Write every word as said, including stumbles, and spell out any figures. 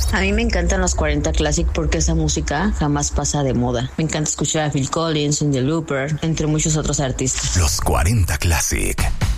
A mí me encantan los cuarenta Classic porque esa música jamás pasa de moda. Me encanta escuchar a Phil Collins, Cyndi Lauper, entre muchos otros artistas. Los cuarenta Classic.